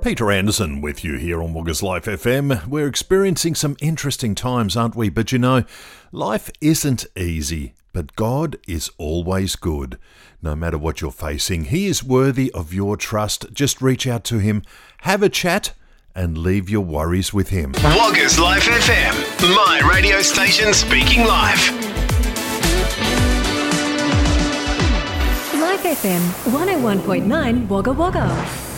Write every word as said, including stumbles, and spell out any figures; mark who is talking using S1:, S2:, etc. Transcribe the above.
S1: Peter Anderson with you here on Woggers Life F M. We're experiencing some interesting times, aren't we? But you know, life isn't easy, but God is always good. No matter what you're facing, He is worthy of your trust. Just reach out to Him, have a chat, and leave your worries with Him.
S2: Woggers Life F M, my radio station speaking life.
S3: Life F M one oh one point nine Wagga Wagga.